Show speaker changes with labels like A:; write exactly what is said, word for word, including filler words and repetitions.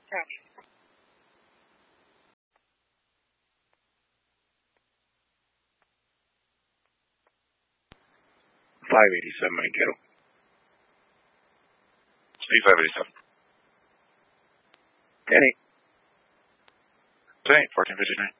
A: Copy.
B: five eighty-seven, Mankato.
C: Speed five eighty-seven.
B: Kenny.
C: Ten eight, fourteen fifty-nine.